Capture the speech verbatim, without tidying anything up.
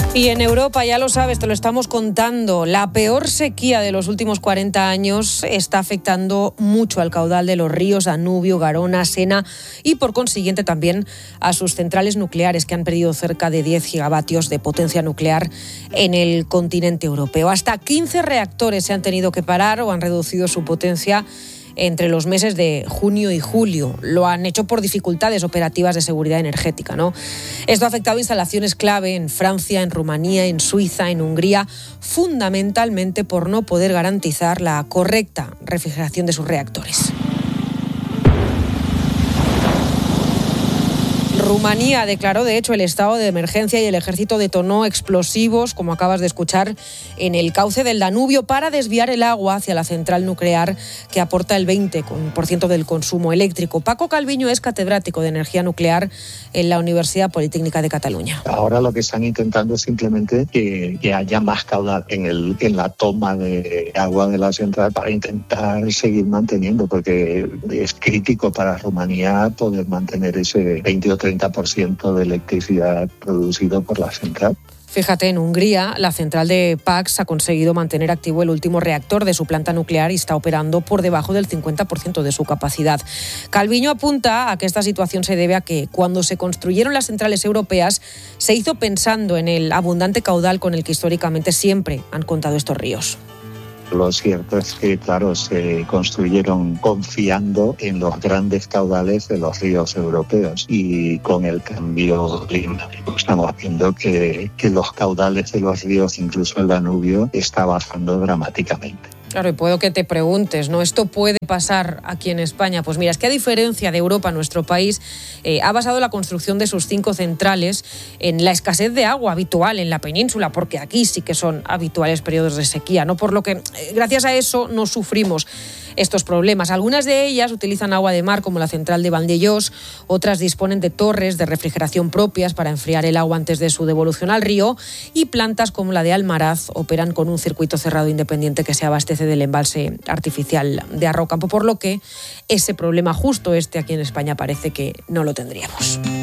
Y en Europa, ya lo sabes, te lo estamos contando, la peor sequía de los últimos cuarenta años está afectando mucho al caudal de los ríos Danubio, Garona, Sena y por consiguiente también a sus centrales nucleares, que han perdido cerca de diez gigavatios de potencia nuclear en el continente europeo. Hasta quince reactores se han tenido que parar o han reducido su potencia entre los meses de junio y julio. Lo han hecho por dificultades operativas de seguridad energética, ¿no? Esto ha afectado instalaciones clave en Francia, en Rumanía, en Suiza, en Hungría, fundamentalmente por no poder garantizar la correcta refrigeración de sus reactores. Rumanía declaró, de hecho, el estado de emergencia y el ejército detonó explosivos, como acabas de escuchar, en el cauce del Danubio para desviar el agua hacia la central nuclear que aporta el veinte por ciento del consumo eléctrico. Paco Calviño es catedrático de energía nuclear en la Universidad Politécnica de Cataluña. Ahora lo que están intentando es simplemente que, que haya más caudal en, el, en la toma de agua de la central para intentar seguir manteniendo, porque es crítico para Rumanía poder mantener ese veinte o treinta por ciento de electricidad producido por la central. Fíjate, en Hungría, la central de Paks ha conseguido mantener activo el último reactor de su planta nuclear y está operando por debajo del cincuenta por ciento de su capacidad. Calviño apunta a que esta situación se debe a que cuando se construyeron las centrales europeas se hizo pensando en el abundante caudal con el que históricamente siempre han contado estos ríos. Lo cierto es que, claro, se construyeron confiando en los grandes caudales de los ríos europeos y con el cambio climático estamos viendo que, que los caudales de los ríos, incluso el Danubio, está bajando dramáticamente. Claro, y puedo que te preguntes, ¿no? ¿Esto puede pasar aquí en España? Pues mira, es que a diferencia de Europa, nuestro país eh, ha basado la construcción de sus cinco centrales en la escasez de agua habitual en la península, porque aquí sí que son habituales periodos de sequía, ¿no? Por lo que, eh, gracias a eso, no sufrimos estos problemas. Algunas de ellas utilizan agua de mar, como la central de Vandellós, otras disponen de torres de refrigeración propias para enfriar el agua antes de su devolución al río, y plantas como la de Almaraz operan con un circuito cerrado independiente que se abastece del embalse artificial de Arrocampo, por lo que ese problema justo este aquí en España parece que no lo tendríamos.